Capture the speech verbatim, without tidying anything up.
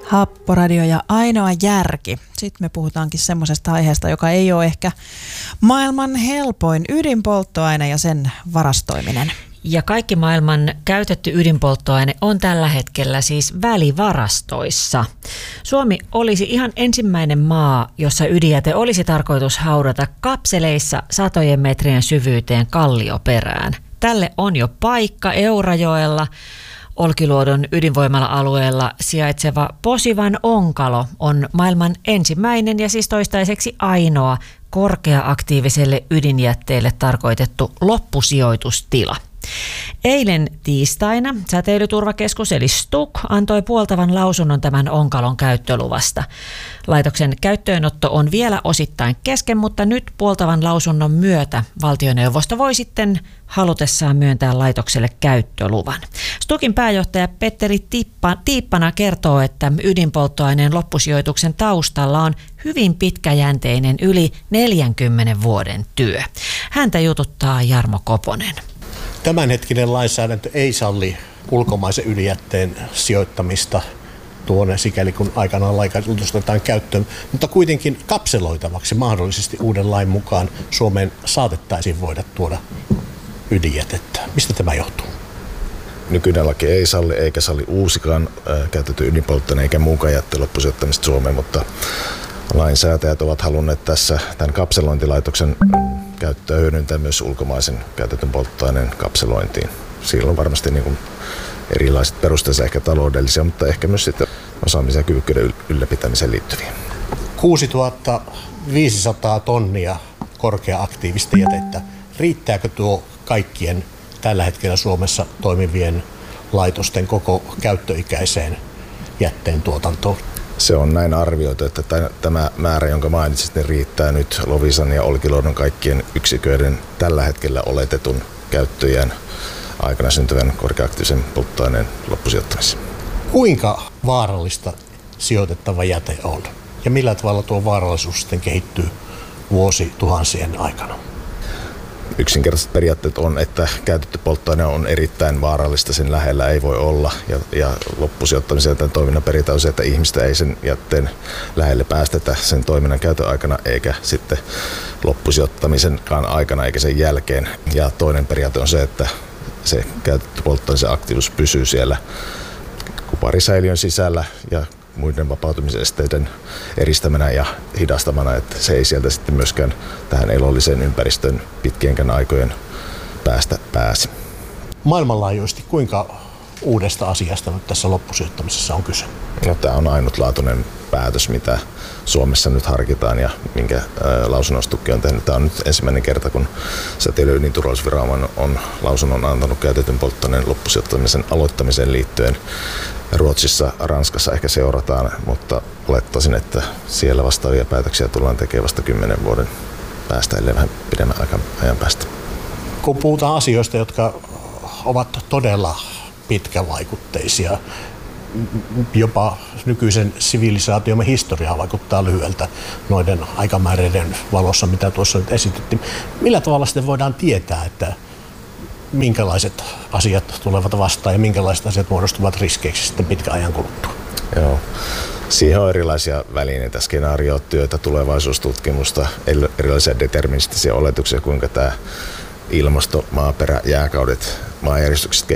Happoradio ja ainoa järki. Sitten me puhutaankin semmoisesta aiheesta, joka ei ole ehkä maailman helpoin, ydinpolttoaine ja sen varastoiminen. Ja kaikki maailman käytetty ydinpolttoaine on tällä hetkellä siis välivarastoissa. Suomi olisi ihan ensimmäinen maa, jossa ydinjäte olisi tarkoitus haudata kapseleissa satojen metrien syvyyteen kallioperään. Tälle on jo paikka Eurajoella. Olkiluodon ydinvoimala-alueella sijaitseva Posivan onkalo on maailman ensimmäinen ja siis toistaiseksi ainoa korkea-aktiiviselle ydinjätteelle tarkoitettu loppusijoitustila. Eilen tiistaina Säteilyturvakeskus eli STUK antoi puoltavan lausunnon tämän onkalon käyttöluvasta. Laitoksen käyttöönotto on vielä osittain kesken, mutta nyt puoltavan lausunnon myötä valtioneuvosto voi sitten halutessaan myöntää laitokselle käyttöluvan. STUKin pääjohtaja Petteri Tippa, Tiippana kertoo, että ydinpolttoaineen loppusijoituksen taustalla on hyvin pitkäjänteinen yli neljänkymmenen vuoden työ. Häntä jututtaa Jarmo Koponen. Tämänhetkinen lainsäädäntö ei salli ulkomaisen ydinjätteen sijoittamista tuonne sikäli kun aikanaan laitosta otetaan käyttöön, mutta kuitenkin kapseloitavaksi mahdollisesti uuden lain mukaan Suomeen saatettaisiin voida tuoda ydinjätettä. Mistä tämä johtuu? Nykyinen laki ei salli eikä salli uusikaan äh, käytetty ydinpolttoaine eikä muukaan jätteen loppusijoittamista Suomeen, mutta lainsäätäjät ovat halunneet tässä tämän kapselointilaitoksen käyttöä hyödyntää myös ulkomaisen käytetyn polttoaineen kapselointiin. Sillä on varmasti niin kuin erilaiset perusteensa, ehkä taloudellisia, mutta ehkä myös sitten osaamisen ja kyvykkyyden ylläpitämiseen liittyviä. kuusituhatta viisisataa tonnia korkea-aktiivista jätettä. Riittääkö tuo kaikkien tällä hetkellä Suomessa toimivien laitosten koko käyttöikäiseen jätteen tuotantoon? Se on näin arvioitu, että tämä määrä, jonka mainitsit, niin riittää nyt Loviisan ja Olkiluodon kaikkien yksiköiden tällä hetkellä oletetun käyttöjen aikana syntyvän korkea-aktiivisen polttoaineen loppusijoittamiseen. Kuinka vaarallista sijoitettava jäte on? Ja millä tavalla tuo vaarallisuus sitten kehittyy vuosituhansien aikana? Yksinkertaiset periaatteet on, että käytetty polttoaine on erittäin vaarallista, sen lähellä ei voi olla. Ja, ja loppusijoittamisen tämän toiminnan periaate on se, että ihmistä ei sen jätteen lähelle päästetä sen toiminnan käytön aikana eikä sitten loppusijoittamisenkaan aikana eikä sen jälkeen. Ja toinen periaate on se, että se käytetty polttoaine, se aktiivisuus pysyy siellä kuparisäiliön sisällä ja muiden vapautumisen esteiden eristämänä ja hidastamana, että se ei sieltä sitten myöskään tähän elolliseen ympäristöön pitkienkin aikojen päästä pääsi. Maailmanlaajuisesti kuinka uudesta asiasta nyt tässä loppusijoittamisessa on kyse? No, tämä on ainutlaatuinen päätös, mitä Suomessa nyt harkitaan ja minkä lausunnon STUK on tehnyt. Tämä on nyt ensimmäinen kerta, kun säteily- ja ydinturvallisuusviranomainen on lausunnon antanut käytetyn polttoaineen loppusijoittamisen aloittamiseen liittyen. Ruotsissa, Ranskassa ehkä seurataan, mutta olettaisin, että siellä vastaavia päätöksiä tullaan tekemään vasta kymmenen vuoden päästä, ellei vähän pidemmän ajan päästä. Kun puhutaan asioista, jotka ovat todella pitkävaikutteisia, jopa nykyisen sivilisaatiomme historiaa vaikuttaa lyhyeltä noiden aikamääreiden valossa, mitä tuossa nyt esitettiin. Millä tavalla sitten voidaan tietää, että minkälaiset asiat tulevat vastaan ja minkälaiset asiat muodostuvat riskeiksi sitten pitkän ajan kuluttua? Joo. Siihen on erilaisia välineitä, skenaariotyötä, tulevaisuustutkimusta, erilaisia deterministisia oletuksia, kuinka tämä ilmasto, maaperä, jääkaudet, maanjäristykset